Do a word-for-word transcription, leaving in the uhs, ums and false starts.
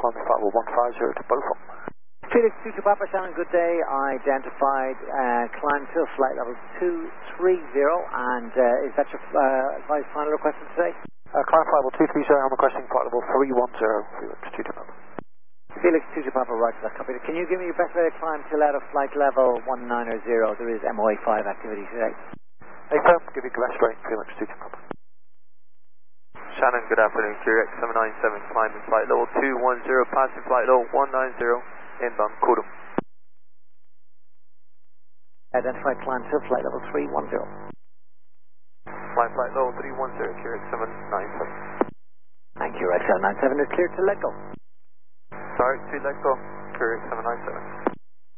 London flight level one five zero to both of them. Felix two to Papa, Shannon, good day. Identified, uh, climb to flight level two three zero, and uh, is that your uh, advice final request for today? Uh, climb flight level two three zero, I'm requesting flight level three one zero, Felix two to Papa. Felix two to Papa, right to that copy. Can you give me your best way to climb till out of flight level one nine zero? There is M O A five activity today. Hey, firm, give you best rate, Felix two to Papa. Shannon, good afternoon, Q X seven nine seven, climbing flight level two one zero, passing flight level one nine zero. Inbound, Kodum. Identified climb to flight level three one zero. Climb flight level three one zero, Q X seven nine seven. Thank you, right seven nine seven is cleared to let go. Sorry, to let go, Q X seven nine seven.